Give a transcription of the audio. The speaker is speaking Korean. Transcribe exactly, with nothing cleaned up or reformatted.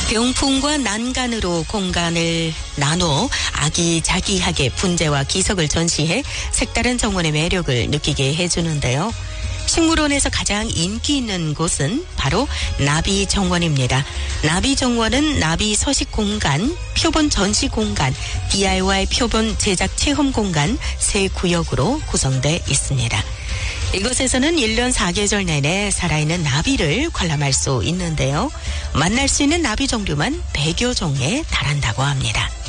병풍과 난간으로 공간을 나눠 아기자기하게 분재와 기석을 전시해 색다른 정원의 매력을 느끼게 해주는데요. 식물원에서 가장 인기 있는 곳은 바로 나비정원입니다. 나비정원은 나비 서식 공간, 표본 전시 공간, 디아이와이 표본 제작 체험 공간 세 구역으로 구성되어 있습니다. 이곳에서는 일 년 사 계절 내내 살아있는 나비를 관람할 수 있는데요. 만날 수 있는 나비 종류만 백여 종에 달한다고 합니다.